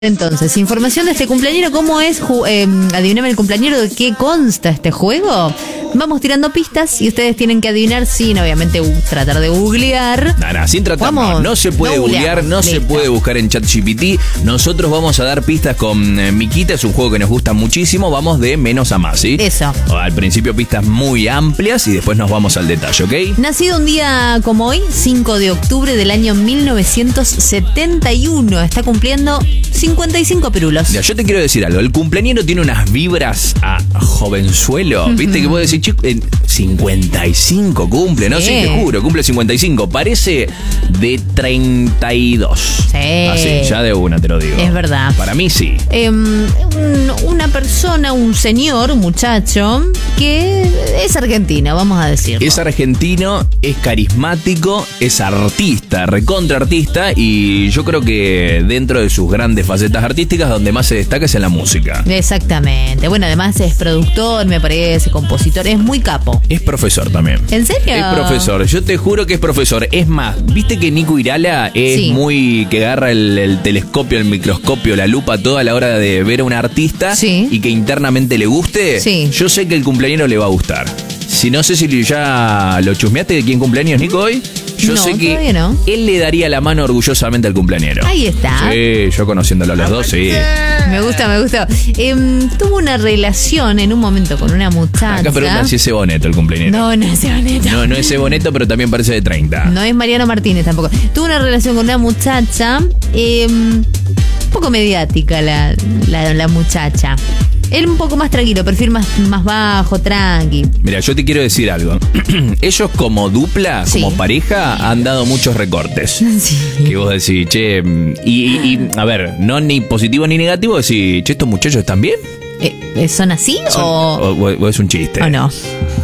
Entonces, información de este cumpleañero, ¿cómo es? Adiviname el cumpleañero, ¿de qué consta este juego? Vamos tirando pistas y ustedes tienen que adivinar sin, obviamente, tratar de googlear. Nada, sin tratar, no se puede googlear, no se puede buscar en ChatGPT. Nosotros vamos a dar pistas con Miquita, es un juego que nos gusta muchísimo, vamos de menos a más, ¿sí? Eso. Al principio pistas muy amplias y después nos vamos al detalle, ¿ok? Nacido un día como hoy, 5 de octubre del año 1971, está cumpliendo 55 pirulos. Ya, yo te quiero decir algo, el cumpleañero tiene unas vibras a jovenzuelo, ¿viste? Que vos decís, chico, 55 cumple, ¿no? Sí, te juro, cumple 55, parece de 32. Sí. Así, ya de una te lo digo. Es verdad. Para mí sí. Una persona, un señor, un muchacho, que es argentino, vamos a decirlo. Es argentino, es carismático, es artista, recontra artista, y yo creo que dentro de sus grandes facetas artísticas, donde más se destaca es en la música. Exactamente. Bueno, además es productor, me parece, compositor, es muy capo. Es profesor también. ¿En serio? Es profesor, yo te juro que es profesor. Es más, ¿viste que Nico Irala es muy que agarra el telescopio, el microscopio, la lupa toda a la hora de ver a un artista y que internamente le guste? Sí. Yo sé que el cumpleañero le va a gustar. Si no sé si ya lo chusmeaste de quién cumpleaños, Nico, hoy. Yo sé que él le daría la mano orgullosamente al cumpleañero. Ahí está. Sí, yo conociéndolo a los dos, sí. Me gusta. Tuvo una relación en un momento con una muchacha. Acá preguntan si es Ceboneto el cumpleañero. No es Ceboneto. No es Ceboneto, pero también parece de 30. No es Mariano Martínez tampoco. Tuvo una relación con una muchacha, un poco mediática la muchacha. Él un poco más tranquilo, perfil más bajo, tranqui. Mira, yo te quiero decir algo. Ellos como dupla, como pareja, han dado muchos recortes. Sí. Que vos decís, che, y a ver, no ni positivo ni negativo, decís, che, ¿estos muchachos están bien? ¿Son así o es un chiste? ¿O no?